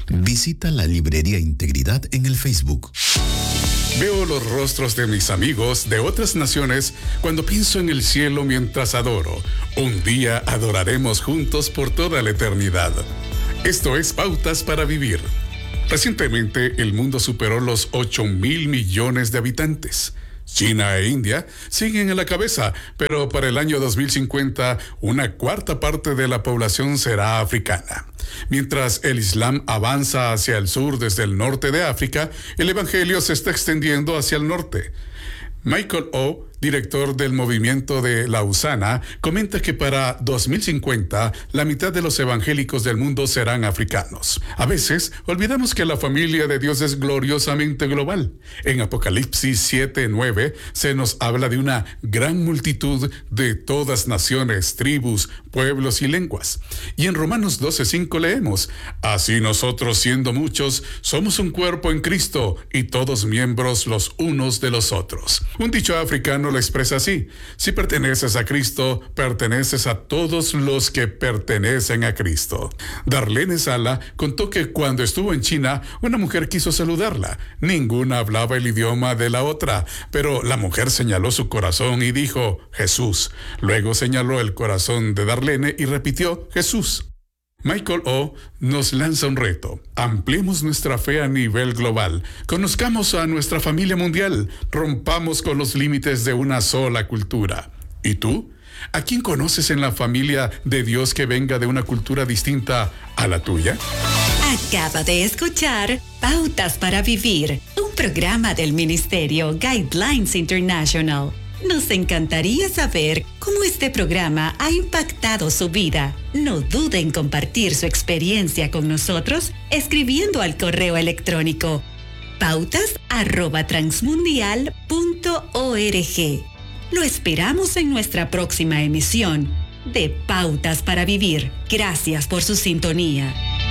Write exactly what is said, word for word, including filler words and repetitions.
Visita la Librería Integridad en el Facebook. Veo los rostros de mis amigos de otras naciones cuando pienso en el cielo mientras adoro. Un día adoraremos juntos por toda la eternidad. Esto es Pautas para Vivir. Recientemente el mundo superó los ocho mil millones de habitantes. China e India siguen a la cabeza, pero para el año dos mil cincuenta una cuarta parte de la población será africana. Mientras el Islam avanza hacia el sur desde el norte de África, el Evangelio se está extendiendo hacia el norte. Michael O., director del movimiento de Lausana, comenta que para dos mil cincuenta la mitad de los evangélicos del mundo serán africanos. A veces olvidamos que la familia de Dios es gloriosamente global. En Apocalipsis siete nueve se nos habla de una gran multitud de todas naciones, tribus, pueblos y lenguas. Y en Romanos doce cinco leemos: así nosotros, siendo muchos, somos un cuerpo en Cristo y todos miembros los unos de los otros. Un dicho africano lo expresa así: si perteneces a Cristo, perteneces a todos los que pertenecen a Cristo. Darlene Sala contó que cuando estuvo en China, una mujer quiso saludarla. Ninguna hablaba el idioma de la otra, pero la mujer señaló su corazón y dijo: Jesús. Luego señaló el corazón de Darlene y repitió: Jesús. Michael O. nos lanza un reto. Ampliemos nuestra fe a nivel global. Conozcamos a nuestra familia mundial. Rompamos con los límites de una sola cultura. ¿Y tú? ¿A quién conoces en la familia de Dios que venga de una cultura distinta a la tuya? Acaba de escuchar Pautas para Vivir, un programa del Ministerio Guidelines International. Nos encantaría saber cómo este programa ha impactado su vida. No dude en compartir su experiencia con nosotros escribiendo al correo electrónico pautas arroba transmundial punto org. Lo esperamos en nuestra próxima emisión de Pautas para Vivir. Gracias por su sintonía.